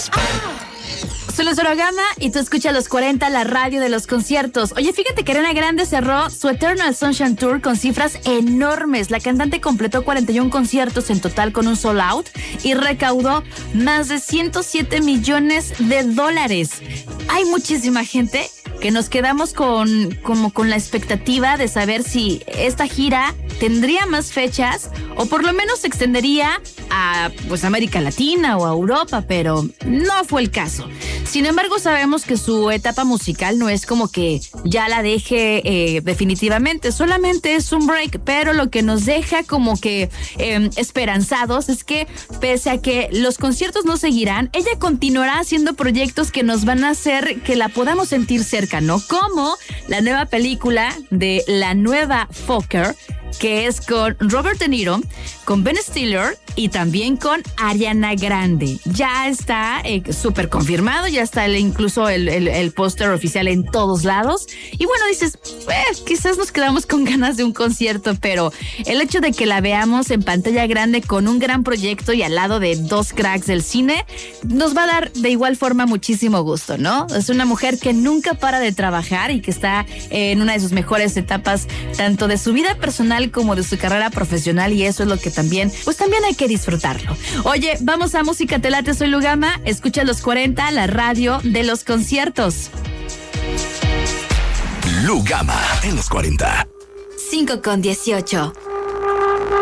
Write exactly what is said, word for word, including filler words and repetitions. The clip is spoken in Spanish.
Soy Lucero Gama y tú escuchas Los cuarenta, la radio de los conciertos. Oye, fíjate que Ariana Grande cerró su Eternal Sunshine Tour con cifras enormes. La cantante completó cuarenta y uno conciertos en total con un sold out y recaudó más de ciento siete millones de dólares. Hay muchísima gente que nos quedamos con, como con la expectativa de saber si esta gira tendría más fechas o por lo menos se extendería a pues América Latina o a Europa, pero no fue el caso. Sin embargo, sabemos que su etapa musical no es como que ya la deje eh, definitivamente, solamente es un break, pero lo que nos deja como que eh, esperanzados es que pese a que los conciertos no seguirán, ella continuará haciendo proyectos que nos van a hacer que la podamos sentir cerca, ¿no? Como la nueva película de la nueva Fokker, que es con Robert De Niro, con Ben Stiller y también con Ariana Grande. Ya está eh, súper confirmado, ya está el, incluso el, el, el póster oficial en todos lados. Y bueno, dices, eh, quizás nos quedamos con ganas de un concierto, pero el hecho de que la veamos en pantalla grande con un gran proyecto y al lado de dos cracks del cine, nos va a dar de igual forma muchísimo gusto, ¿no? Es una mujer que nunca para de trabajar y que está en una de sus mejores etapas, tanto de su vida personal como de su carrera profesional, y eso es lo que también, pues también hay que disfrutarlo. Oye, vamos a Música Te Late, soy Lugama, escucha Los cuarenta, la radio de los conciertos. Lugama en Los cuarenta. cinco con dieciocho.